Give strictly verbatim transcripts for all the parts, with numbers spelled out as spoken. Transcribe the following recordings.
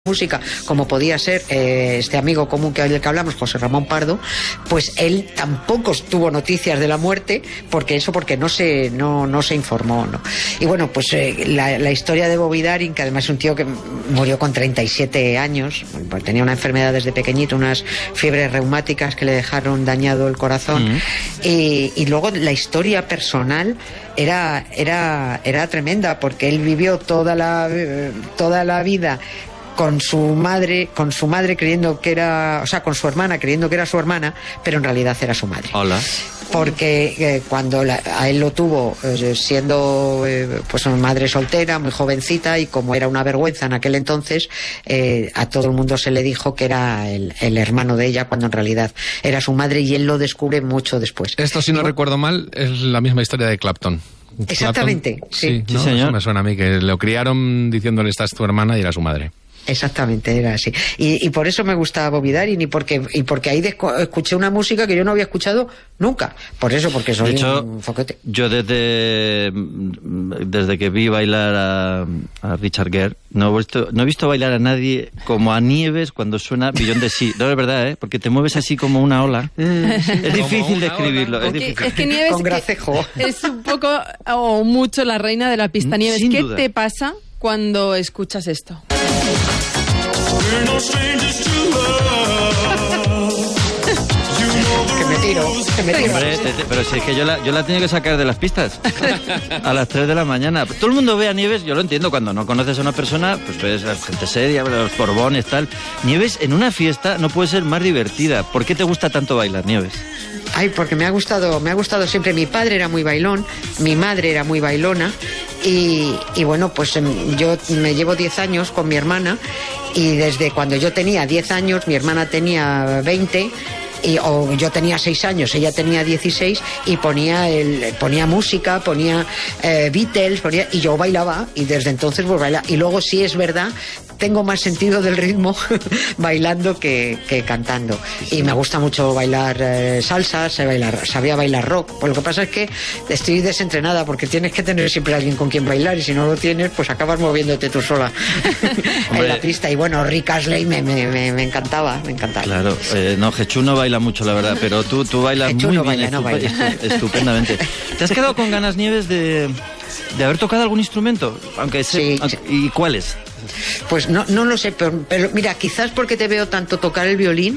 música, como podía ser eh, este amigo común que del que hablamos, José Ramón Pardo, pues él tampoco tuvo noticias de la muerte, porque eso porque no se no no se informó, ¿no? Y bueno, pues eh, la, la historia de Bobby Darin, que además es un tío que murió con treinta y siete años, pues tenía una enfermedad desde pequeñito, unas fiebres reumáticas que le dejaron dañado el corazón, mm. y, y luego la historia personal era era era tremenda, porque él vivió toda la toda la vida con su madre, con su madre creyendo que era, o sea, con su hermana creyendo que era su hermana, pero en realidad era su madre. Hola. Porque eh, cuando la, a él lo tuvo eh, siendo eh, pues una madre soltera, muy jovencita, y como era una vergüenza en aquel entonces, eh, a todo el mundo se le dijo que era el, el hermano de ella, cuando en realidad era su madre, y él lo descubre mucho después. Esto, si no, no recuerdo mal, es la misma historia de Clapton. Exactamente, Clapton, sí. Sí, sí, ¿no? señor. Eso me suena a mí, que lo criaron diciéndole esta es tu hermana y era su madre. Exactamente, era así. Y, y por eso me gusta Bobby Darin, y porque, y porque ahí escuché una música que yo no había escuchado nunca. Por eso, porque soy de hecho, un foquete. Yo desde, desde que vi bailar a, a Richard Gere, no he, visto, no he visto bailar a nadie como a Nieves cuando suena Beyond the Sea. No, es verdad, ¿eh? Porque te mueves así como una ola. Es difícil describirlo. Es, difícil. es que Nieves Con gracejo. es un poco o mucho la reina de la pista. Nieves, Sin ¿qué duda. te pasa cuando escuchas esto? Que me tiro, que me tiro. Hombre, te, te, pero si es que yo la, yo la tengo que sacar de las pistas a las tres de la mañana. Todo el mundo ve a Nieves, yo lo entiendo, cuando no conoces a una persona, pues ves a gente seria, los borbones, tal. Nieves en una fiesta no puede ser más divertida. ¿Por qué te gusta tanto bailar, Nieves? Ay, porque me ha gustado, me ha gustado siempre. Mi padre era muy bailón, mi madre era muy bailona, y, y bueno, pues yo me llevo diez años con mi hermana, y desde cuando yo tenía diez años, mi hermana tenía veinte, y, o yo tenía seis años, ella tenía dieciséis, y ponía el, ponía música, ponía eh, Beatles, ponía, y yo bailaba, y desde entonces pues bailaba. Y luego sí es verdad, tengo más sentido del ritmo bailando que, que cantando. Y me gusta mucho bailar eh, salsa, sé bailar, sabía bailar rock. Pues lo que pasa es que estoy desentrenada, porque tienes que tener siempre alguien con quien bailar, y si no lo tienes, pues acabas moviéndote tú sola en la pista. Y bueno, Rick Astley me, me, me, me encantaba, me encantaba. Claro, eh, no, Jechu no baila mucho, la verdad, pero tú, tú bailas Jechu muy no bien, baila, no estupe- baila. estu- estupendamente. ¿Te has quedado con ganas, Nieves, de, de haber tocado algún instrumento? Aunque sé, Sí, aunque- sí. ¿Y cuáles? Pues no, no lo sé, pero, pero mira, quizás porque te veo tanto tocar el violín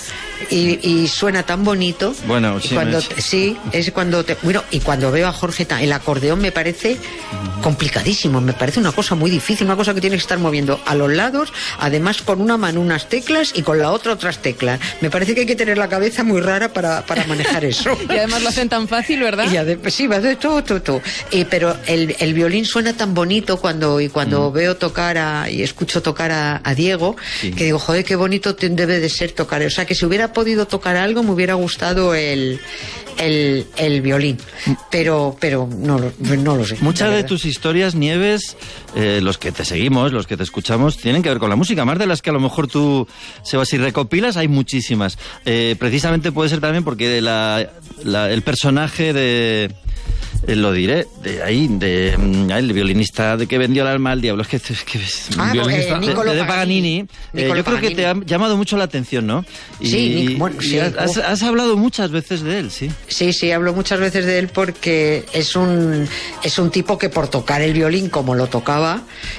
y, y suena tan bonito. Bueno, y sí, cuando me- te- sí, es cuando te, bueno, y cuando veo a Jorge, ta- el acordeón me parece complicadísimo, me parece una cosa muy difícil, una cosa que tienes que estar moviendo a los lados, además con una mano unas teclas y con la otra otras teclas. Me parece que hay que tener la cabeza muy rara para, para manejar eso. Y además lo hacen tan fácil, ¿verdad? Y ade- sí, va de todo, todo, todo. Eh, pero el, el violín suena tan bonito cuando, y cuando Mm. veo tocar a, y escucho tocar a, a Diego, Sí. que digo, joder, qué bonito te- debe de ser tocar. O sea, que si hubiera podido tocar algo, me hubiera gustado el, el, el violín. Pero, pero no, lo- no lo sé. Muchas la de verdad. tus historias, Nieves, eh, los que te seguimos, los que te escuchamos, tienen que ver con la música. Más de las que a lo mejor tú, Sebas, si recopilas, hay muchísimas. Eh, precisamente puede ser también porque la, la- el personaje de... eh, lo diré, de ahí, de mm, el violinista de que vendió el alma al diablo, es que, es que es- Ah, violinista. eh, de, Niccolo de Paganini, eh, Niccolo yo creo que te ha Paganini. llamado mucho la atención, ¿no? Y, Sí, Nic- bueno, y sí, has, has- uf. has hablado muchas veces de él, sí. Sí, sí, hablo muchas veces de él porque es un es un tipo que por tocar el violín como lo tocaba,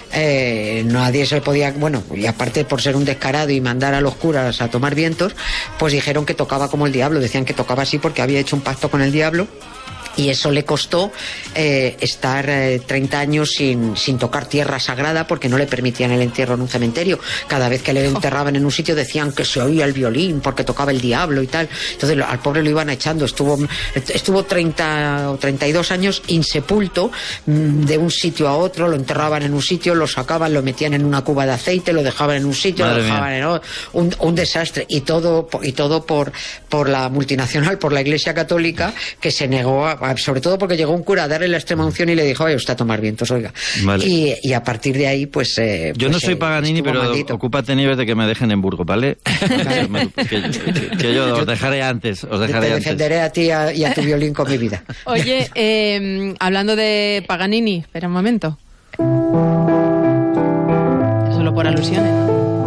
eh, nadie se podía, bueno, y aparte por ser un descarado y mandar a los curas a tomar vientos, pues dijeron que tocaba como el diablo, decían que tocaba así porque había hecho un pacto con el diablo. Y eso le costó eh, estar eh, treinta años sin, sin tocar tierra sagrada, porque no le permitían el entierro en un cementerio. Cada vez que le enterraban en un sitio decían que se oía el violín porque tocaba el diablo y tal. Entonces lo- al pobre lo iban echando. Estuvo, estuvo treinta o treinta y dos años insepulto, mm, de un sitio a otro. Lo enterraban en un sitio, lo sacaban, lo metían en una cuba de aceite, lo dejaban en un sitio, Madre lo dejaban mía. en otro. Un, un desastre. Y todo, y todo por, por la multinacional, por la Iglesia Católica, que se negó a, sobre todo porque llegó un cura a darle la extrema unción y le dijo, oye, usted a tomar vientos, oiga. Vale. Y, y a partir de ahí, pues... Eh, Yo pues, no soy eh, Paganini, estuvo pero maldito. ocúpate, Nieves, de que me dejen en Burgos, ¿vale? que, que- que yo os dejaré antes, os Te dejaré antes. defenderé a ti y a, y a tu violín con mi vida. Oye, eh, hablando de Paganini, espera un momento. Solo por alusiones.